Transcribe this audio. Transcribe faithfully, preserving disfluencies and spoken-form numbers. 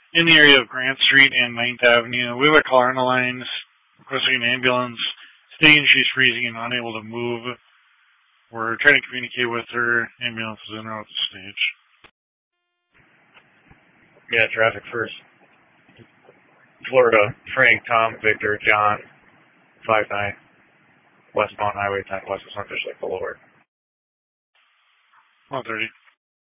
in the area of Grant Street and Ninth Avenue. We have a caller on the lines requesting an ambulance, stating she's freezing and unable to move. We're trying to communicate with her. Ambulance is in route to the stage. Yeah, traffic first. Florida, Frank, Tom, Victor, John, five nine, westbound Highway ten, west of Sunfish Lake Boulevard. one thirty.